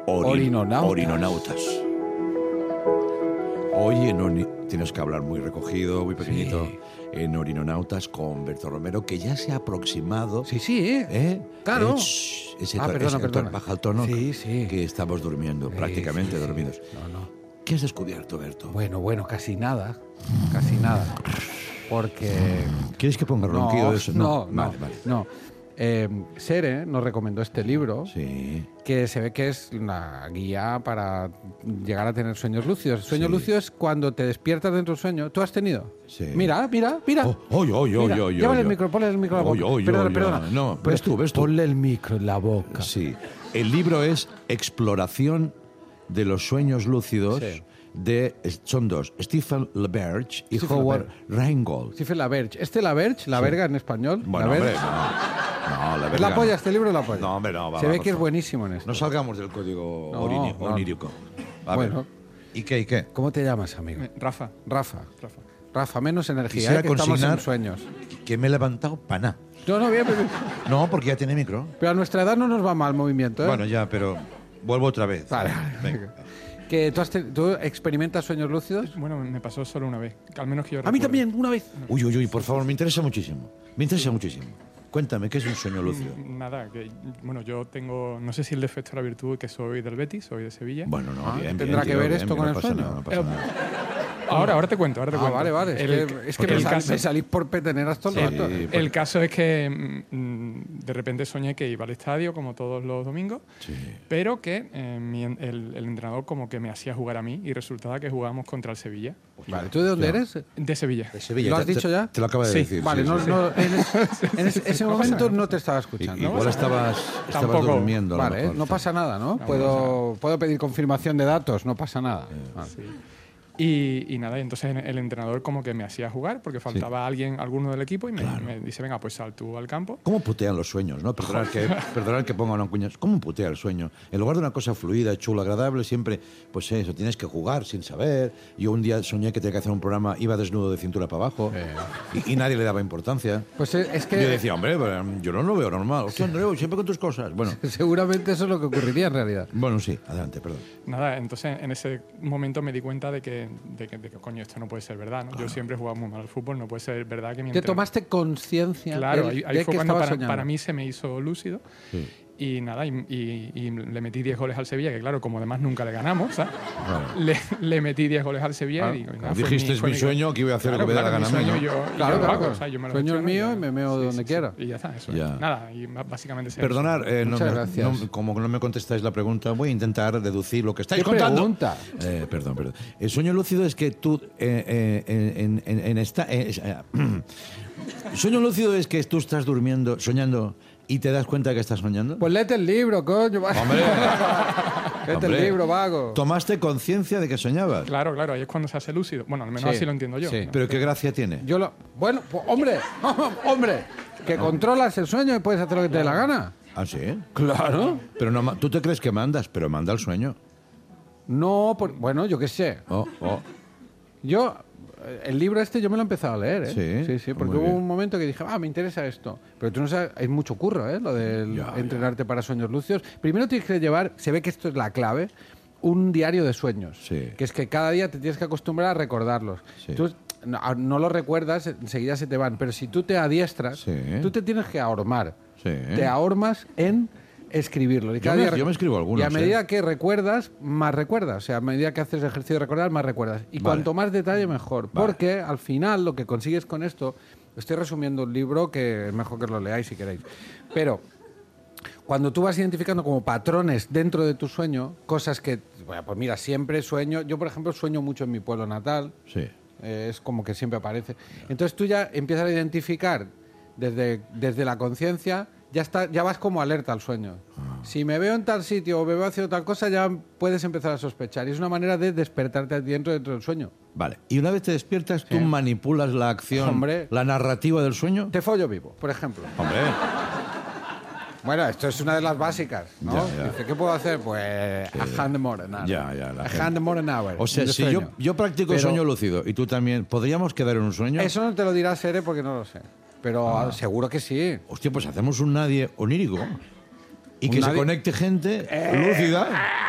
Orinonautas. Hoy tienes que hablar muy recogido, muy pequeñito, Sí. en Orinonautas con Berto Romero, que ya se ha aproximado. Sí. Claro. Perdona. Baja el tono, Sí. que estamos durmiendo, prácticamente Sí. dormidos. No. ¿Qué has descubierto, Berto? Bueno, casi nada. Porque... ¿Quieres que ponga ronquido de eso? No. Vale. Sere nos recomendó este libro, Sí. que se ve que es una guía para llegar a tener sueños lúcidos. Sueño Sí. lúcido es cuando te despiertas dentro del sueño. ¿Tú has tenido? Sí. Mira. Llévale el micro, ponle el micro a la boca. Perdona. No, ves tú. Ponle el micro en la boca. Sí. El libro es Exploración de los sueños lúcidos. Sí. Son dos, Stephen LaBerge y Stephen Howard Rheingold. Stephen LaBerge. ¿LaBerge? ¿La verga en español? Bueno, ¿La hombre, verge? no, la ¿Es verga la polla? no. ¿Este libro es la polla? No, hombre, no. Se ve por que es favor. buenísimo en esto. No salgamos del código No. onírico. A Bueno. ver. ¿Y qué? ¿Cómo te llamas, amigo? Rafa. Rafa, menos energía, Quisiera que estamos en consignar sueños. que me he levantado para nada. No, bien. No, porque ya tiene micro. Pero a nuestra edad no nos va mal el movimiento, ¿eh? Bueno, ya, pero vuelvo otra vez. Vale. Venga. Que ¿Tú experimentas sueños lúcidos? Bueno, me pasó solo una vez. Al menos que yo A mí recuerde. también, una vez. Uy, por favor, me interesa muchísimo. Cuéntame, ¿qué es un sueño lúcido? Nada, yo tengo, no sé si el defecto o la virtud, que soy del Betis, soy de Sevilla. Bueno, no, bien. ¿tendrá que ver esto con el no pasa sueño? nada, no pasa nada. Ahora te cuento. Vale. Es que me salís por peteneras todo el rato. Sí. El caso es que de repente soñé que iba al estadio, como todos los domingos, Sí. pero que el entrenador como que me hacía jugar a mí y resultaba que jugábamos contra el Sevilla. Vale, ¿tú de dónde eres? De Sevilla. De Sevilla. ¿Lo has dicho ya? Te lo acabo de Sí. decir. Vale, sí, no, sí. en ese momento no te estaba escuchando. Igual estabas Tampoco. durmiendo. a lo Vale, mejor. no pasa nada, ¿no? Puedo pedir confirmación de datos, no pasa nada. Y nada, y entonces el entrenador como que me hacía jugar porque faltaba alguno del equipo y me dice, venga, pues sal tú al campo. ¿Cómo putean los sueños, no? Perdonad que ponga una cuña. ¿Cómo putea el sueño? En lugar de una cosa fluida, chula, agradable, siempre, pues eso, tienes que jugar sin saber. Yo un día soñé que tenía que hacer un programa, iba desnudo de cintura para abajo y nadie le daba importancia. Pues es que Yo decía, hombre, yo no lo veo normal. Hostia, Andreu, siempre con tus cosas. Bueno, seguramente eso es lo que ocurriría en realidad. bueno, sí, adelante, perdón. Nada, entonces en ese momento me di cuenta de que coño, esto no puede ser verdad, ¿no? Yo siempre he jugado muy mal al fútbol, no puede ser verdad que mi Te entrenador... tomaste conciencia Claro, de ahí que fue cuando estabas soñando. para mí se me hizo lúcido. Sí. Y nada, y le metí 10 goles al Sevilla, que claro, como además nunca le ganamos, ¿sabes? Le metí 10 goles al Sevilla y digo, nada, Dijiste, es mi sueño, que iba a hacer lo que me da la gana. mi sueño, ¿no? yo Claro, lo hago, claro. o sea, yo me lo Sueño el gestiono mío y me meo donde quiera. Y ya está, eso Ya. es. Nada, y básicamente es eso. Perdonar, Muchas gracias. como no me contestáis la pregunta, voy a intentar deducir lo que estáis ¿Qué contando. pregunta? Perdón. El sueño lúcido es que tú sueño lúcido es que tú estás durmiendo, soñando y te das cuenta que estás soñando. Pues léete el libro, coño. Hombre, Léete el libro, vago. Tomaste conciencia de que soñabas. Claro, ahí es cuando se hace lúcido. Bueno, al menos Sí, así lo entiendo yo. sí. ¿no? Pero qué gracia tiene. Bueno, pues, hombre, que controlas el sueño y puedes hacer lo que te dé la gana. ¿Ah, sí? Claro. Pero no, tú te crees que mandas, pero manda el sueño. No, bueno, yo qué sé. Oh. El libro yo me lo he empezado a leer, ¿eh? Sí, porque muy hubo bien. un momento que dije, me interesa esto. Pero tú no sabes, hay mucho curro, ¿eh? Lo de Ya. entrenarte para sueños lúcidos. Primero tienes que llevar, se ve que esto es la clave, un diario de sueños. Sí. Que es que cada día te tienes que acostumbrar a recordarlos. Sí. Tú no lo recuerdas, enseguida se te van. Pero si tú te adiestras, Sí. tú te tienes que ahormar. Sí. Te ahormas en escribirlo. Y cada día yo me escribo algunos. y a medida que recuerdas, más recuerdas. O sea, a medida que haces ejercicio de recordar, más recuerdas. Y Vale. cuanto más detalle, mejor. Vale. Porque al final lo que consigues con esto... Estoy resumiendo un libro que es mejor que lo leáis si queréis. Pero cuando tú vas identificando como patrones dentro de tu sueño, cosas que... Bueno, pues mira, siempre sueño... Yo, por ejemplo, sueño mucho en mi pueblo natal. Sí. Es como que siempre aparece. Entonces tú ya empiezas a identificar desde la conciencia... Ya vas como alerta al sueño. Si me veo en tal sitio o me veo haciendo tal cosa, ya puedes empezar a sospechar. Y es una manera de despertarte dentro del sueño. Vale. Y una vez te despiertas, tú manipulas la acción, Hombre. la narrativa del sueño. Te follo vivo, por ejemplo. Hombre. Bueno, esto es una de las básicas, ¿no? Ya. Dice, ¿qué puedo hacer? Pues a hand more an hour. Ya, A hand more an hour. O sea, de si sueño. yo practico Pero sueño lúcido y tú también, ¿podríamos quedar en un sueño? Eso no te lo dirá Sere porque no lo sé. Pero seguro que sí. Hostia, pues hacemos un nadie onírico. Y Un que se nadie- conecte gente lúcida.